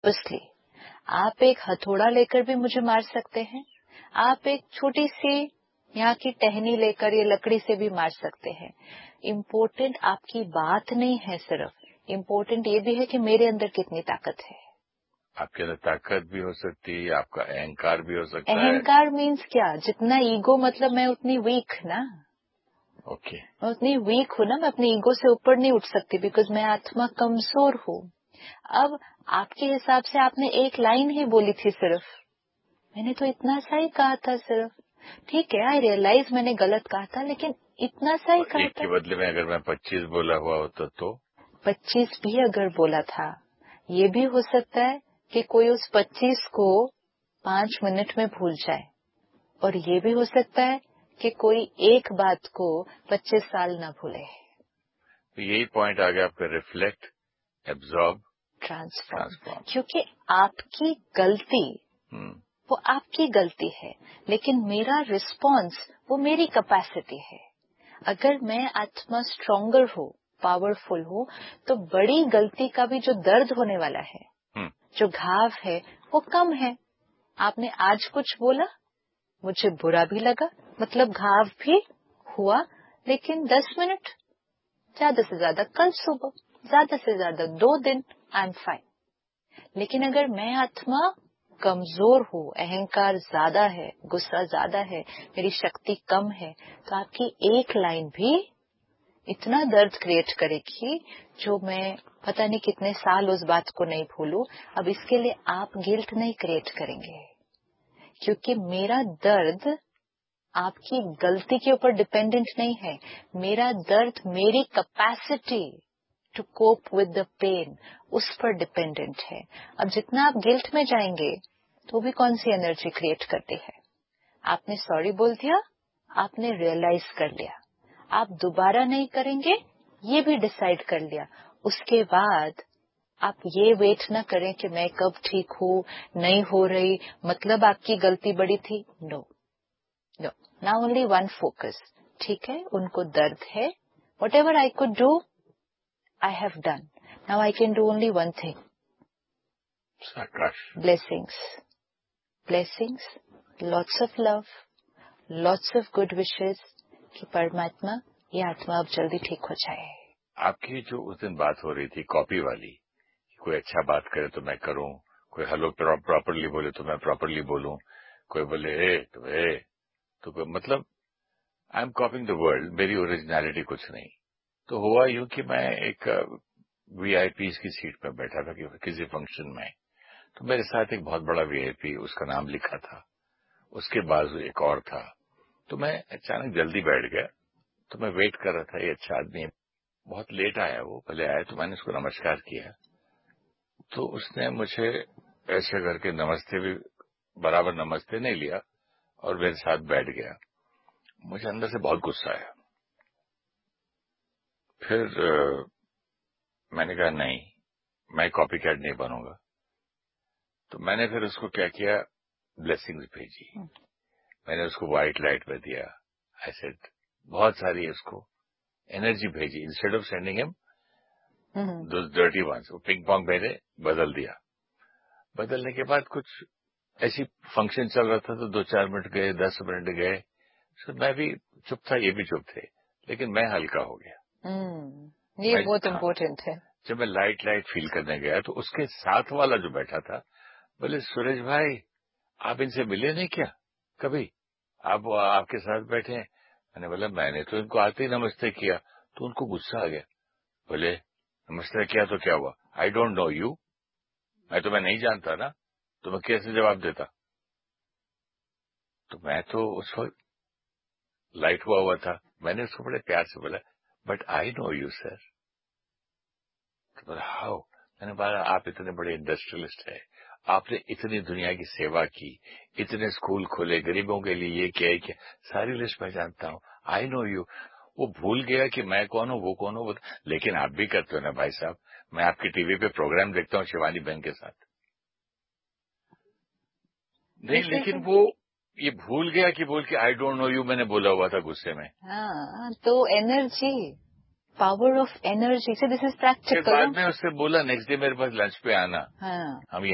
Purposely. आप एक हथौड़ा लेकर भी मुझे मार सकते हैं, आप एक छोटी सी यहाँ की टहनी लेकर या लकड़ी से भी मार सकते हैं। इम्पोर्टेंट आपकी बात नहीं है, सिर्फ इम्पोर्टेंट ये भी है कि मेरे अंदर कितनी ताकत है। आपके अंदर ताकत भी हो सकती है, आपका अहंकार भी हो सकता है। अहंकार मीन्स क्या? जितना ईगो, मतलब मैं उतनी वीक ना। ओके। मैं उतनी वीक हूँ ना, मैं अपने ईगो से ऊपर नहीं उठ सकती, बिकॉज मैं आत्मा कमजोर हूँ। अब आपके हिसाब से आपने एक लाइन ही बोली थी सिर्फ, मैंने तो इतना सा ही कहा था सिर्फ। ठीक है, आई रियलाइज मैंने गलत कहा था, लेकिन इतना सा ही कहा एक था। के बदले में अगर मैं 25 बोला हुआ होता तो 25 भी अगर बोला था, ये भी हो सकता है कि कोई उस 25 को 5 मिनट में भूल जाए, और ये भी हो सकता है कि कोई एक बात को 25 साल ना भूले। तो यही पॉइंट आ गया आपका, रिफ्लेक्ट, एब्जॉर्ब, ट्रांसफॉर्म। क्योंकि आपकी गलती वो आपकी गलती है, लेकिन मेरा रिस्पॉन्स वो मेरी कैपेसिटी है। अगर मैं आत्मा स्ट्रोंगर हो, पावरफुल हो, तो बड़ी गलती का भी जो दर्द होने वाला है, जो घाव है, वो कम है। आपने आज कुछ बोला, मुझे बुरा भी लगा, मतलब घाव भी हुआ, लेकिन 10 मिनट, ज्यादा से ज्यादा कल सुबह, ज्यादा से ज्यादा 2 दिन, आई एम फाइन। लेकिन अगर मैं आत्मा कमजोर हूँ, अहंकार ज्यादा है, गुस्सा ज्यादा है, मेरी शक्ति कम है, तो आपकी एक लाइन भी इतना दर्द क्रिएट करेगी जो मैं पता नहीं कितने साल उस बात को नहीं भूलूं। अब इसके लिए आप गिल्ट नहीं क्रिएट करेंगे, क्योंकि मेरा दर्द आपकी गलती के ऊपर डिपेंडेंट नहीं है। मेरा दर्द मेरी capacity to cope with the pen, उस पर डिपेंडेंट है। अब जितना आप गिल्ट में जाएंगे तो भी कौन सी एनर्जी क्रिएट करती है? आपने सॉरी बोल दिया, आपने रियलाइज कर लिया, आप दोबारा नहीं करेंगे, ये भी डिसाइड कर लिया। उसके बाद आप ये वेट ना करें कि मैं कब ठीक हूँ, नहीं हो रही, मतलब आपकी गलती बड़ी थी। No no, now only one focus. ठीक है, उनको दर्द है, what ever I could do I have done. Now I can do only one thing. Blessings. Blessings. Lots of love. Lots of good wishes. कि परमात्मा ये आत्मा अब जल्दी ठीक हो जाए। आपकी जो उस दिन बात हो रही थी कॉपी वाली, कोई अच्छा बात करे तो मैं करूं, कोई हेलो प्रॉपरली बोले तो मैं प्रॉपरली बोलूं, कोई बोले ए तो कोई, मतलब I am copying the world, मेरी ओरिजिनलिटी कुछ नहीं। तो हुआ यूं कि मैं एक वीआईपी की सीट पर बैठा था किसी फंक्शन में, तो मेरे साथ एक बहुत बड़ा वीआईपी, उसका नाम लिखा था, उसके बाजू एक और था। तो मैं अचानक जल्दी बैठ गया, तो मैं वेट कर रहा था, ये अच्छा आदमी है, बहुत लेट आया, वो पहले आया, तो मैंने उसको नमस्कार किया, तो उसने मुझे ऐसे करके नमस्ते भी बराबर नमस्ते नहीं लिया और मेरे साथ बैठ गया। मुझे अंदर से बहुत गुस्सा आया। फिर मैंने कहा नहीं, मैं कॉपी कैट नहीं बनूंगा। तो मैंने फिर उसको क्या किया, ब्लेसिंग्स भेजी, मैंने उसको व्हाइट लाइट में दिया, आई सेड बहुत सारी उसको एनर्जी भेजी, instead of sending him those dirty once, वो पिंग पोंग मैंने बदल दिया। बदलने के बाद कुछ ऐसी फंक्शन चल रहा था, तो 2-4 मिनट गए, 10 मिनट गए, तो मैं भी चुप था, ये भी चुप थे, लेकिन मैं हल्का हो गया। ये बहुत इम्पोर्टेंट है। जब मैं लाइट फील करने गया, तो उसके साथ वाला जो बैठा था बोले, सुरेश भाई आप इनसे मिले नहीं क्या कभी, आप आपके साथ बैठे हैं। मैंने बोला मैंने तो इनको आते ही नमस्ते किया। तो उनको गुस्सा आ गया, बोले नमस्ते किया तो क्या हुआ, आई डोंट नो यू, मैं तुम्हें नहीं जानता ना, तो मैं कैसे जवाब देता। तो मैं तो उस वक्त लाइट हुआ था, मैंने उसको बड़े प्यार से बोला, but I know you sir. तो बोला हाउ। मैंने बोला आप इतने बड़े इंडस्ट्रियलिस्ट है, आपने इतनी दुनिया की सेवा की, इतने स्कूल खोले, गरीबों के लिए ये क्या, सारी लिस्ट मैं जानता हूँ, आई नो यू। वो भूल गया कि मैं कौन हूँ, वो कौन हूँ, लेकिन आप भी करते हो ना भाई साहब, मैं आपकी टीवी पे प्रोग्राम देखता हूँ शिवानी बहन के साथ। नहीं, लेकिन वो ये भूल गया कि बोल के आई डोंट नो यू मैंने बोला हुआ था गुस्से में। हाँ, तो एनर्जी, पावर ऑफ एनर्जी से, दिस इज प्रैक्टिकल। बाद में उससे बोला नेक्स्ट डे मेरे पास लंच पे आना, हाँ, हम